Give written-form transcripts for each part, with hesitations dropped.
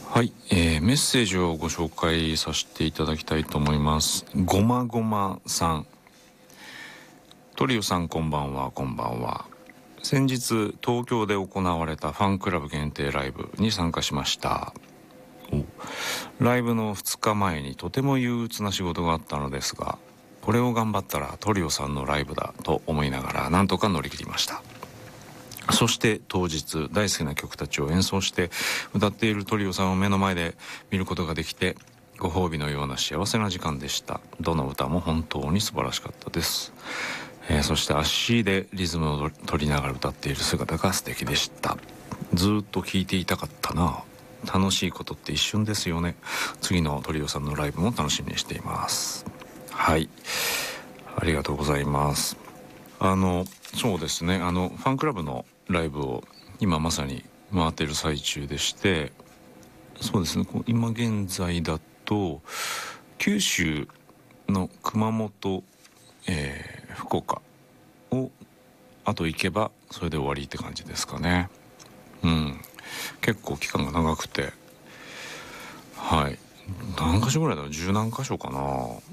はい、メッセージをご紹介させていただきたいと思います。ごまごまさん。トリオさん、こんばんは。こんばんは。先日東京で行われたファンクラブ限定ライブに参加しました。ライブの2日前にとても憂鬱な仕事があったのですが、これを頑張ったらトリオさんのライブだと思いながらなんとか乗り切りました。そして当日大好きな曲たちを演奏して歌っているトリオさんを目の前で見ることができて、ご褒美のような幸せな時間でした。どの歌も本当に素晴らしかったです。そして足でリズムを取りながら歌っている姿が素敵でした。ずっと聴いていたかったな。楽しいことって一瞬ですよね。次のトリオさんのライブも楽しみにしています。はい、ありがとうございます。そうですね、ファンクラブのライブを今まさに回っている最中でして、そうですね、今現在だと九州の熊本、福岡をあと行けばそれで終わりって感じですかね。結構期間が長くて、はい、何箇所ぐらいだろう、十何箇所かな。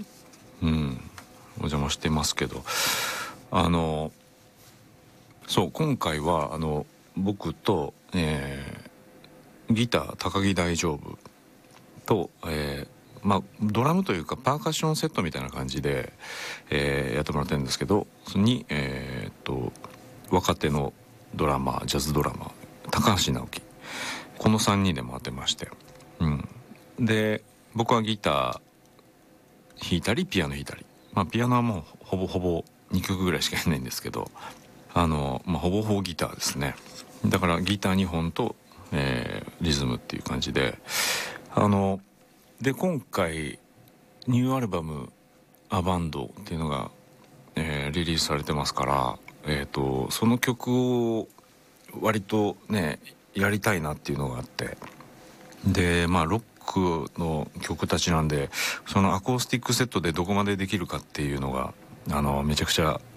お邪魔してますけど、そう今回は僕と、ギター高木大丈夫と、ドラムというかパーカッションセットみたいな感じで、やってもらってるんですけど、それに、若手のドラマー、ジャズドラマー高橋直樹、この3人で回ってまして、で僕はギター弾いたりピアノ弾いたり、ピアノはもうほぼほぼ2曲ぐらいしかやらないんですけど、ほぼほぼギターですね。だからギター2本と、リズムっていう感じで、で今回ニューアルバム「アバンド」っていうのが、リリースされてますから、その曲を割とねやりたいなっていうのがあって、でロックの曲たちなんで、そのアコースティックセットでどこまでできるかっていうのがめちゃくちゃ